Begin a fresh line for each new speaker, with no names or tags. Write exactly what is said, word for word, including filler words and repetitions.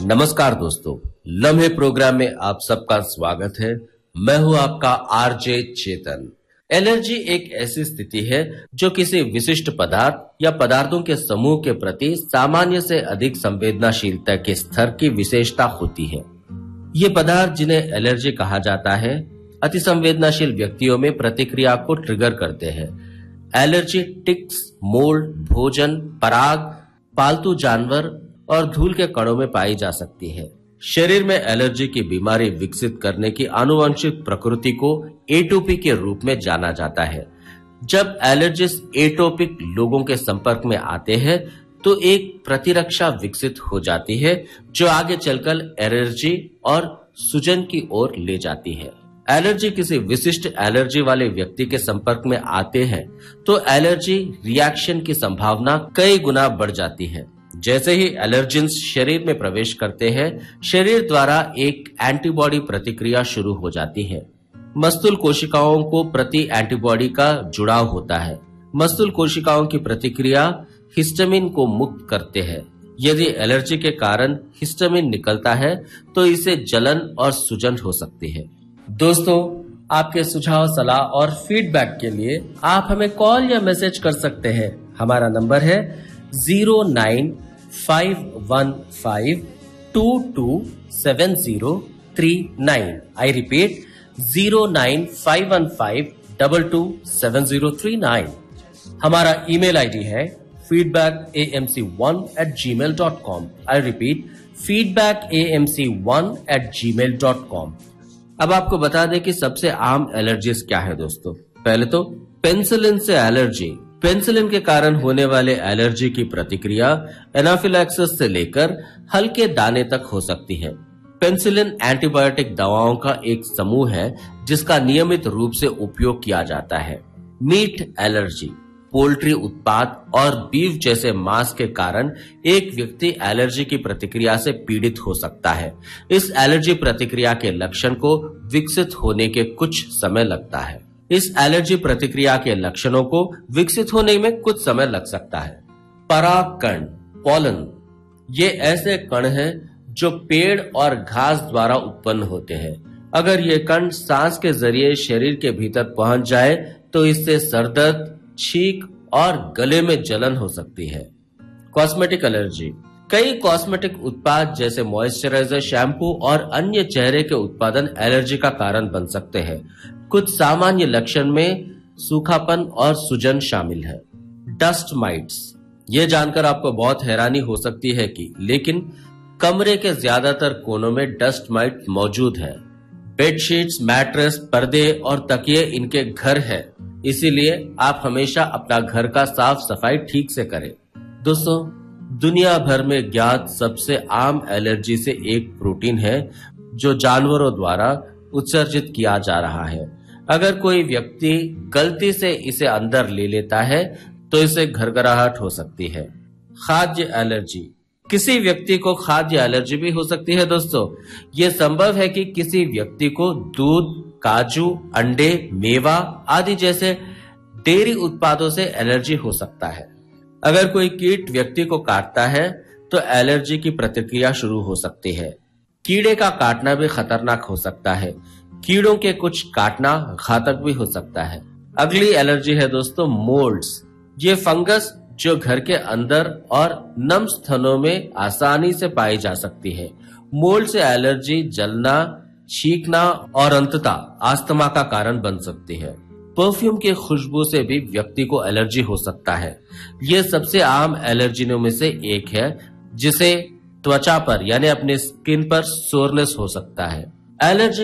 नमस्कार दोस्तों, लम्हे प्रोग्राम में आप सबका स्वागत है। मैं हूं आपका आरजे चेतन। एलर्जी एक ऐसी स्थिति है जो किसी विशिष्ट पदार्थ या पदार्थों के समूह के प्रति सामान्य से अधिक संवेदनशीलता के स्तर की विशेषता होती है। ये पदार्थ जिन्हें एलर्जी कहा जाता है, अति संवेदनशील व्यक्तियों में प्रतिक्रिया को ट्रिगर करते हैं। एलर्जी टिक्स, मोल्ड, भोजन, पराग, पालतू जानवर और धूल के कणों में पाई जा सकती है। शरीर में एलर्जी की बीमारी विकसित करने की आनुवंशिक प्रकृति को एटोपी के रूप में जाना जाता है। जब एलर्जिस्ट एटोपिक लोगों के संपर्क में आते हैं तो एक प्रतिरक्षा विकसित हो जाती है जो आगे चलकर एलर्जी और सूजन की ओर ले जाती है। एलर्जी किसी विशिष्ट एलर्जी वाले व्यक्ति के संपर्क में आते हैं तो एलर्जी रिएक्शन की संभावना कई गुना बढ़ जाती है। जैसे ही एलर्जेंस शरीर में प्रवेश करते हैं, शरीर द्वारा एक एंटीबॉडी प्रतिक्रिया शुरू हो जाती है। मस्तूल कोशिकाओं को प्रति एंटीबॉडी का जुड़ाव होता है। मस्तूल कोशिकाओं की प्रतिक्रिया हिस्टामिन को मुक्त करते हैं। यदि एलर्जी के कारण हिस्टामिन निकलता है तो इसे जलन और सूजन हो सकती है। दोस्तों, आपके सुझाव, सलाह और फीडबैक के लिए आप हमें कॉल या मैसेज कर सकते हैं। हमारा नंबर है zero nine five one five to to seven zero three nine. I repeat, zero nine five one five double two seven zero three nine. हमारा ईमेल आईडी है feedback A M C one eight ji mail dot com. I repeat, feedback A M C one eight ji mail dot com. अब आपको बता दें कि सबसे आम allergies क्या है दोस्तों। पहले तो पेनिसिलिन से एलर्जी। पेनिसिलिन के कारण होने वाले एलर्जी की प्रतिक्रिया एनाफिलैक्सिस से लेकर हल्के दाने तक हो सकती है। पेनिसिलिन एंटीबायोटिक दवाओं का एक समूह है जिसका नियमित रूप से उपयोग किया जाता है। मीट एलर्जी, पोल्ट्री उत्पाद और बीफ जैसे मांस के कारण एक व्यक्ति एलर्जी की प्रतिक्रिया से पीड़ित हो सकता है। इस एलर्जी प्रतिक्रिया के लक्षण को विकसित होने के कुछ समय लगता है। इस एलर्जी प्रतिक्रिया के लक्षणों को विकसित होने में कुछ समय लग सकता है। परागकण, पॉलन, ये ऐसे कण हैं जो पेड़ और घास द्वारा उत्पन्न होते हैं। अगर ये कण सांस के जरिए शरीर के भीतर पहुंच जाए तो इससे सरदर्द, छींक और गले में जलन हो सकती है। कॉस्मेटिक एलर्जी, कई कॉस्मेटिक उत्पाद जैसे मॉइस्चराइजर, शैम्पू और अन्य चेहरे के उत्पादन एलर्जी का कारण बन सकते हैं। कुछ सामान्य लक्षण में सूखापन और सूजन शामिल है। डस्ट माइट्स, ये जानकर आपको बहुत हैरानी हो सकती है कि लेकिन कमरे के ज्यादातर कोनों में डस्ट माइट मौजूद है। बेडशीट्स, मैट्रेस, पर्दे और तकिए इनके घर है, इसीलिए आप हमेशा अपना घर का साफ सफाई ठीक से करें। दोस्तों, दुनिया भर में ज्ञात सबसे आम एलर्जी से एक प्रोटीन है जो जानवरों द्वारा उत्सर्जित किया जा रहा है। अगर कोई व्यक्ति गलती से इसे अंदर ले लेता है तो इसे घरघराहट हो सकती है। खाद्य एलर्जी, किसी व्यक्ति को खाद्य एलर्जी भी हो सकती है। दोस्तों, यह संभव है कि किसी व्यक्ति को दूध, काजू, अंडे, मेवा आदि जैसे डेयरी उत्पादों से एलर्जी हो सकता है। अगर कोई कीट व्यक्ति को काटता है तो एलर्जी की प्रतिक्रिया शुरू हो सकती है। कीड़े का काटना भी खतरनाक हो सकता है। कीड़ों के कुछ काटना घातक भी हो सकता है। अगली एलर्जी है दोस्तों मोल्ड्स। ये फंगस जो घर के अंदर और नम स्थलों में आसानी से पाई जा सकती है। मोल्ड से एलर्जी जलना, छींकना और अंततः अस्थमा का कारण बन सकती है। परफ्यूम की खुशबू से भी व्यक्ति को एलर्जी हो सकता है। ये सबसे आम एलर्जियों में से एक है जिसे त्वचा पर यानी अपने स्किन पर सोरनेस हो सकता है। एलर्जी